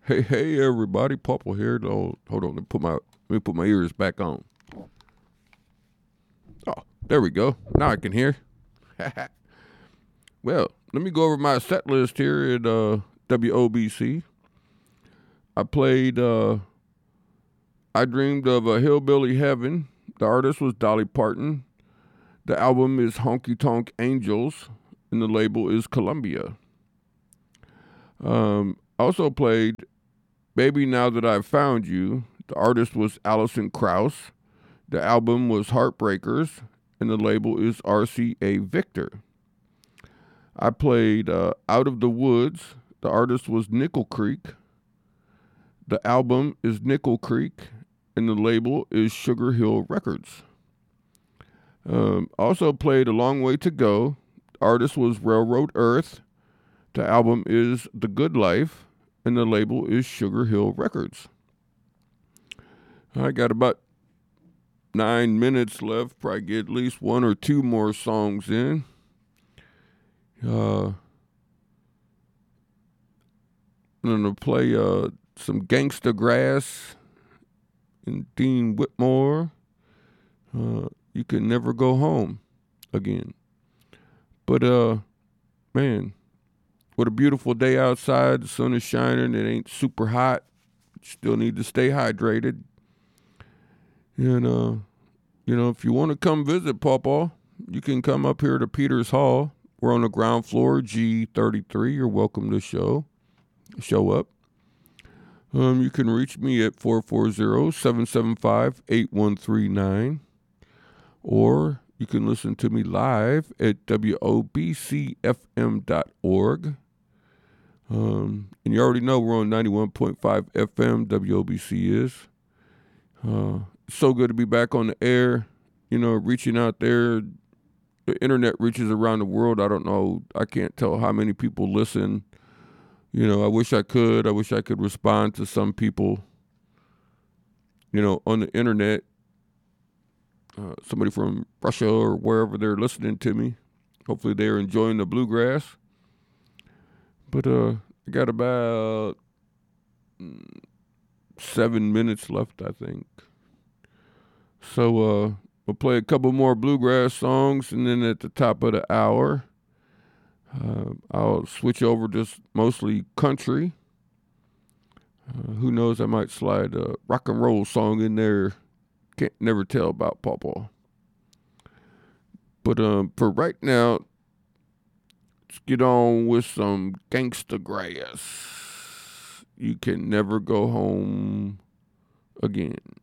Hey, everybody! Purple here. Oh, hold on. Let me put my ears back on. Oh, there we go. Now I can hear. Well, let me go over my set list here at WOBC. I played. I dreamed of a Hillbilly Heaven. The artist was Dolly Parton. The album is Honky Tonk Angels, and the label is Columbia. Also played Baby Now That I've Found You. The artist was Alison Krauss. The album was Heartbreakers, and the label is RCA Victor. I played Out of the Woods. The artist was Nickel Creek. The album is Nickel Creek, and the label is Sugar Hill Records. Also played A Long Way to Go. The artist was Railroad Earth. The album is The Good Life, and the label is Sugar Hill Records. I got about 9 minutes left. Probably get at least one or two more songs in. I'm gonna play some Gangsta Grass and Dean Whitmore. You Can Never Go Home again. But man, what a beautiful day outside. The sun is shining. It ain't super hot. Still need to stay hydrated. And if you want to come visit Pawpaw, you can come up here to Peters Hall. We're on the ground floor, G33. You're welcome to show up. You can reach me at 440-775-8139. Or you can listen to me live at WOBCFM.org. And you already know we're on 91.5 FM, WOBC is. So good to be back on the air, reaching out there. The internet reaches around the world. I don't know. I can't tell how many people listen. I wish I could. I wish I could respond to some people, on the internet. Somebody from Russia or wherever they're listening to me. Hopefully they're enjoying the bluegrass. But I got about 7 minutes left, I think. So we'll play a couple more bluegrass songs, and then at the top of the hour, I'll switch over to mostly country. Who knows, I might slide a rock and roll song in there. Can't never tell about Pawpaw. But for right now, let's get on with some Gangsta Grass. You Can Never Go Home Again.